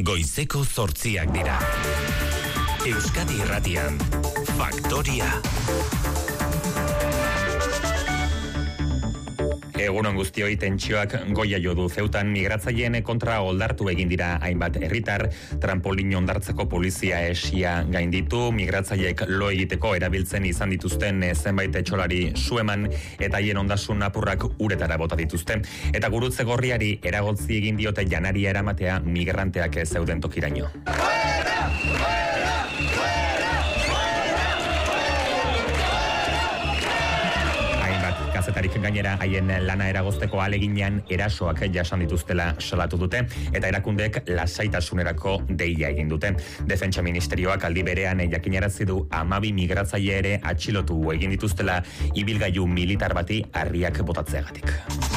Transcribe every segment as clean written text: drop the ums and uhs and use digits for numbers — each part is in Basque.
Goizeko 8 dira. Euskadi Irratian, Faktoria. Egunon guztioi, tentsioak goia jo du. Zeutan migratzaileen kontra oldartu egin dira hainbat herritar, trampolin ondartzeko polizia esia gainditu, migratzaileek lo egiteko erabiltzen izan dituzten zenbait etxolari sueman eta haien ondasun apurrak uretara bota dituzte. Eta gurutze gorriari eragotzi egin diote janaria eramatea migranteak zeuden tokiraino. Kazetarik gainera haien lana eragozteko aleginean erasoak jasan dituztela salatu dute eta erakundeek lasaitasunerako deia egin dute. Defentsa Ministerioak aldi berean jakinarazi du 12 migratzaile ere atxilotu egin dituztela ibilgailu militar bati harriak botatzeagatik.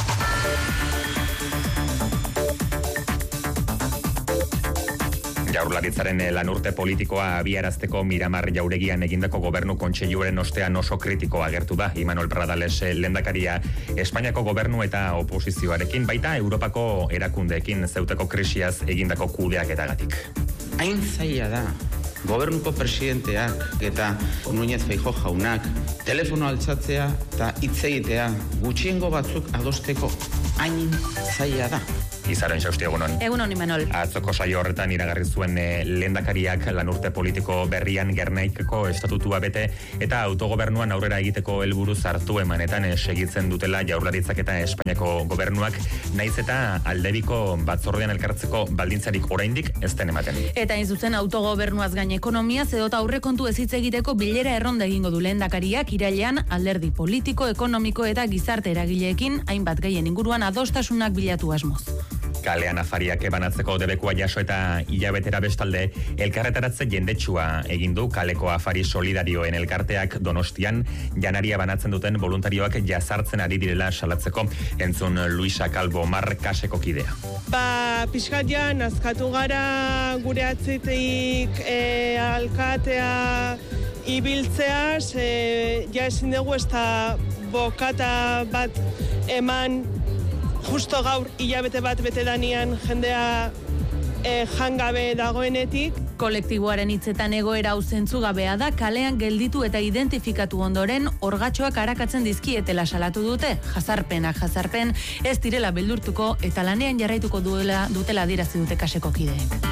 Jaurlaritzaren lanurte politikoa abiarazteko Miramar Jauregian egindako gobernu kontseiluaren ostean oso kritiko agertu da Imanol Pradales lehendakaria Espainiako gobernu eta oposizioarekin, baita Europako erakundeekin zeuteko krisiaz egindako kudeaketagatik. Hain zaila da, gobernuko presidenteak eta Núñez Feijóo jaunak telefono altzatzea eta hitz egitea gutxiengo batzuk adosteko hain zaila da. Izaren xausti egunon. Egunon, Imanol. Atzoko saio horretan iragarri zuen lehendakariak lanurte politiko berrian Gernaikeko estatutua bete eta autogobernuan aurrera egiteko helburu hartu emanetan segitzen dutela Jaurlaritzak eta Espainiako gobernuak, naiz eta aldebiko batzordean elkartzeko baldintzarik oraindik ez den ematen. Eta hain zuzen autogobernuaz gain ekonomiaz edota aurrekontu ez hitz egiteko bilera erronda egingo du lehendakariak irailean alderdi politiko, ekonomiko eta gizarte eragileekin hainbat gaien inguruan adostasunak bilatu asmoz. Kalean afariak banatzeko debekua jaso eta hilabetera bestalde elkarretaratze jendetsua egin du kaleko afari solidarioen elkarteak Donostian janaria banatzen duten voluntarioak jazartzen ari direla salatzeko. Entzun Luisa Calvo Markaseko kidea. Pixkat ja nazkatu gara gure atzitik alkatea ibiltzeaz, ja ezin dugu ez da bokata bat eman justo gaur hilabete bat bete danian jendea jangabe dagoenetik. Kolektiboaren hitzetan egoera hau zentzugabea da, kalean gelditu eta identifikatu ondoren orgatxoak arakatzen dizkietela salatu dute. Jazarpen ez direla beldurtuko eta lanean jarraituko dutela adierazi dute kaseko kideek.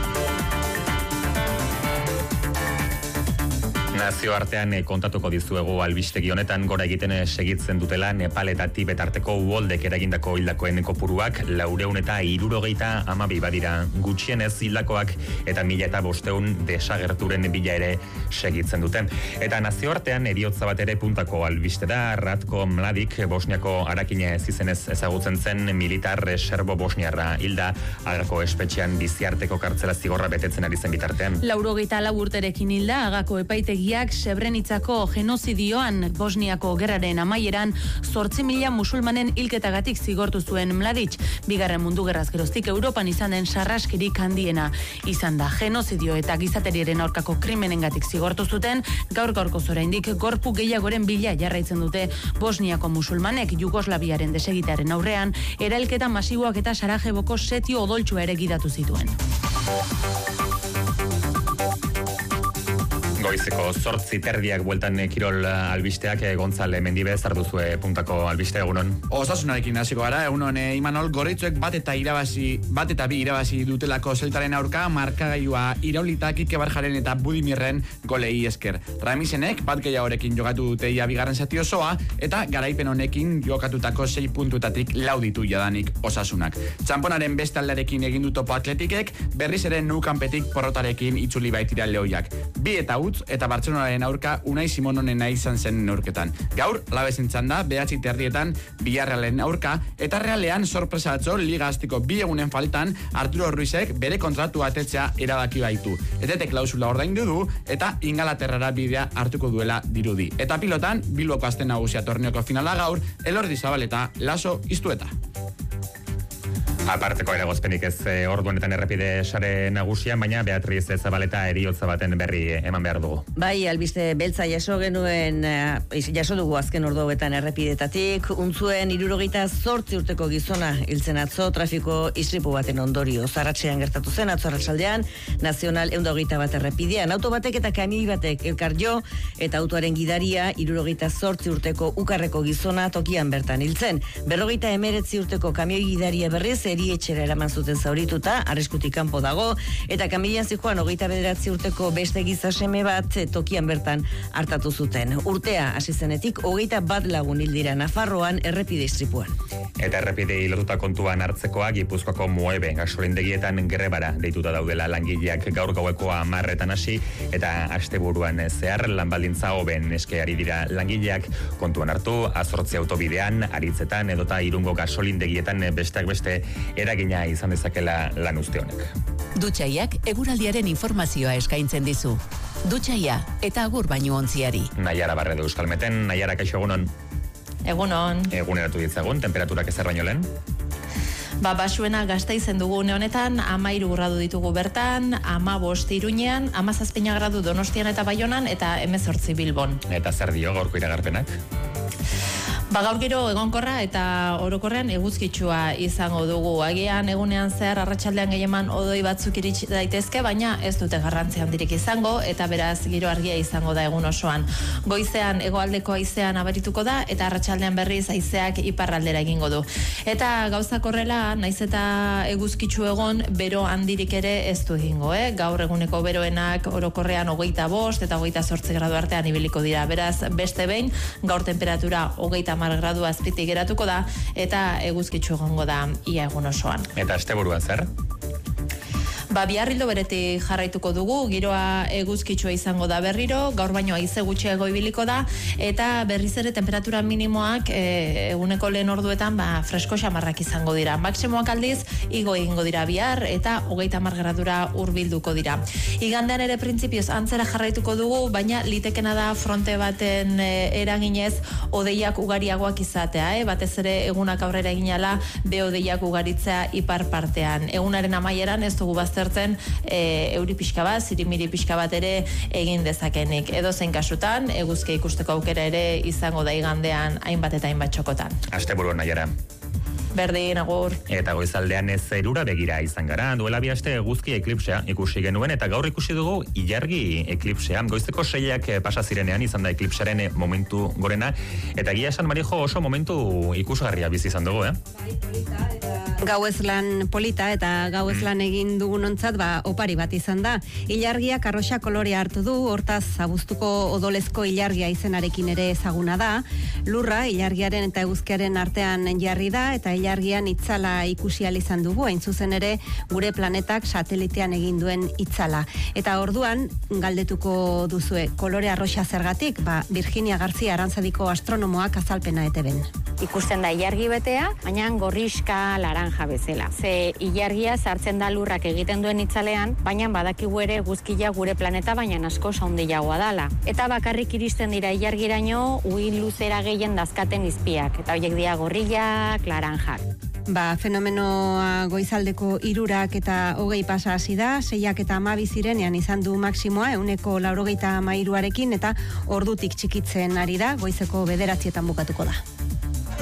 Nazioartean kontatuko dizuegu albistegi honetan gora egiten segitzen dutela Nepal eta Tibet arteko uholdek eragindako hildakoen kopuruak 472 badira, gutxienez hildakoak eta 1500 desagerturen bila ere segitzen duten. Eta nazioartean heriotza bat ere puntako albiste da. Ratko Mladic, Bosniako harakina ez izenez ezagutzen zen militar serbo bosniarra hilda Agako espetxean biziarteko kartzela zigorra betetzen ari zen bitartean. 94 urterekin hilda Agako epaitegi Srebrenitzako genozidioan Bosniako gerraren amaieran 8.000 musulmanen hilketagatik zigortu zuen Mladic. Bigarren mundu gerraz geroztik Europan izan den sarraskirik handiena izan da. Genozidio eta gizateriaren aurkako krimenengatik zigortu zuten, gaur-gaurkoz oraindik gorpu gehiagoren bila jarraitzen dute Bosniako musulmanek. Jugoslaviaren desegitearen aurrean erailketa masiboak eta Sarajevoko setio odoltsua ere gidatu zituen. Goizeko 8:30 bueltan kirol albisteak Gonzale Mendibez arduzue puntako albiste egunon. Osasunarekin hasiko gara, egunon Imanol, Goraitzuek bat eta bi irabazi dutelako Zeltaren aurka markagailua iraulita Kike Barjaren eta Budimirren golei esker. Ramisenek bat gehiagorekin jokatu dute ia bigarren zati osoa eta garaipen honekin jokatutako 6 puntutatik 4 ditu jadanik Osasunak. Txamponaren beste aldarekin egin du Topo Atletikek, berriz ere Nou Campetik porrotarekin itzuli baitira Lehoiak. 2 eta utz eta Bartzelonaren aurka Unai Simononena izan zen neurketan. Gaur, labezintzan da, 9:30 Villarrealen aurka, eta Realean sorpresa atzo Liga Aztiko 2 egunen faltan Arturo Ruizek bere kontratu atetzea erabaki baitu. Etete klausula ordaindu du eta Ingalaterrara bidea hartuko duela dirudi. Eta pilotan, Bilboko azten nagusia torneoko finala gaur, Elordi Zabaleta, Laso Iztueta. Aparteko eragozpenik ez orduanetan errepide sare nagusian, baina Beatriz Zabaleta eriotza baten berri eman behar dugu. Bai, albiste beltza jaso genuen, jaso dugu azken ordu hauetan errepidetatik, untzuen 78 urteko gizona hiltzen atzo trafiko istripu baten ondorio. Arratsean gertatu zen, atzo arratsaldean, Nazional 121 errepidean. Auto batek eta kamioi batek elkar jo, eta autoaren gidaria 78 urteko ukarreko gizona tokian bertan hiltzen. 59 urteko kamioi gidaria berriz erietxera eraman zuten zaurituta, arriskutik kanpo dago, eta kamioian zijoan 29 urteko beste giza seme bat tokian bertan hartatu zuten. Urtea hasi zenetik 21 lagun hil dira Nafarroan errepide istripuan. Eta errepidei lotuta kontuan hartzekoa Gipuzkoako 9 gasolindegietan grebara deituta daudela langileak gaur gaueko 10etan hasi eta asteburuan zehar lanbaldintza hoben eskeari dira langileak kontuan hartu 18 autobidean, aritzetan edota Irungo gasolindegietan besteak beste eragina izan dezakela lan uste honek. Dutxaiak eguraldiaren informazioa eskaintzen dizu. Dutxaia eta agur baino ontziari. Naiara Barredo Euskalmeten, Naiara, kaixo egunon. Egunon. Eguneratu ditzagun, temperaturak ezer baino lehen? Basuena Gasteizen dugu une honetan, 13 gradu ditugu bertan, 15 Iruñean, 17 gradu Donostian eta Baionan, eta 18 Bilbon. Eta zer dio gaurko iragarpenak? Gaur giro egonkorra eta orokorrean eguzkitsua izango dugu. Agian egunean zehar arratsaldean gehieman odoi batzuk iritsi daitezke, baina ez dute garrantzi handirik izango, eta beraz giro argia izango da egun osoan. Goizean hegoaldeko haizean abarituko da, eta arratsaldean berriz haizeak iparraldera egingo du. Eta gauzak horrela, naiz eta eguzkitsu egon, bero handirik ere ez du egingo, Gaur eguneko beroenak orokorrean 25 eta 28 gradu artean ibiliko dira. Beraz, beste behin, gaur temperatura 30 gradu azpitik geratuko da, eta eguzkitsu egongo da ia egun osoan. Eta asteburuan zer? Bihar ildo beretik jarraituko dugu, giroa eguzkitsua izango da berriro, gaur baino haize gutxiago ibiliko da, eta berriz ere temperatura minimoak eguneko lehen orduetan fresko xamarrak izango dira. Maksimoak aldiz, igo egingo dira bihar, eta 30 gradura hurbilduko dira. Igandean ere printzipioz antzera jarraituko dugu, baina litekena da fronte baten eraginez odeiak ugariagoak izatea, batez ere egunak aurrera eginala beodeiak ugaritzea ipar partean. Egunaren amaieran ez dugu bazter euri pixka bat, zirimiri pixka bat ere egin dezakenik. Edozein kasutan, eguzkia ikusteko aukera ere izango da igandean hainbat eta hainbat txokotan. Asteburuan, Naiara. Berdin, agur. Eta goizaldean ez zerura begira izan gara, duela bi aste eguzki eklipsea ikusi genuen, eta gaur ikusi dugu ilargi eklipsea. Goizeko 6ak pasa zirenean izan da eklipsaren momentu gorena, eta egia esan, Marijo, oso momentu ikusgarria bizi izan dugu, Gauez lan polita eta gauez lan egin dugunontzat opari bat izan da. Ilargiak arroxa kolorea hartu du, hortaz abuztuko odolezko ilargia izenarekin ere ezaguna da. Lurra ilargiaren eta eguzkiaren artean jarri da, eta ilargian itzala ikusi ahal izan dugu, hain zuzen ere gure planetak satelitean egin duen itzala. Eta orduan galdetuko duzue, kolore arroxa zergatik? Virginia García Arantzadiko astronomoak azalpena eteben. Ikusten da ilargi betea, baina gorriska laranja bezala. Ze ilargia sartzen da lurrak egiten duen itzalean, baina badakigu ere guzkia gure planeta baina asko handiagoa dala. Eta bakarrik iristen dira ilargiraino uhin luzera gehien dazkaten izpiak, eta horiek dira gorriak, laranjak. Fenomenoa goizaldeko 3 eta 20 pasa hasi da, 6 eta 12 zirenean izan du maksimoa, 193arekin, eta ordutik txikitzen ari da, goizeko 9etan bukatuko da.